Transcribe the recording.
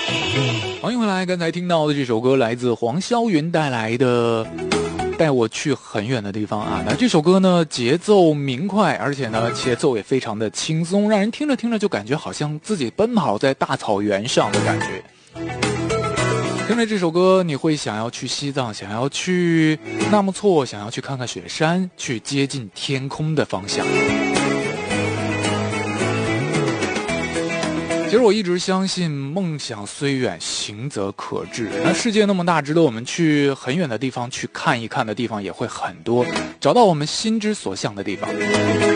欢迎回来，刚才听到的这首歌来自黄霄云带来的带我去很远的地方啊。那这首歌呢节奏明快，而且呢节奏也非常的轻松，让人听着听着就感觉好像自己奔跑在大草原上的感觉。听着这首歌，你会想要去西藏，想要去纳木错，想要去看看雪山，去接近天空的方向。其实我一直相信梦想虽远，行则可至。那世界那么大，值得我们去很远的地方去看一看的地方也会很多，找到我们心之所向的地方。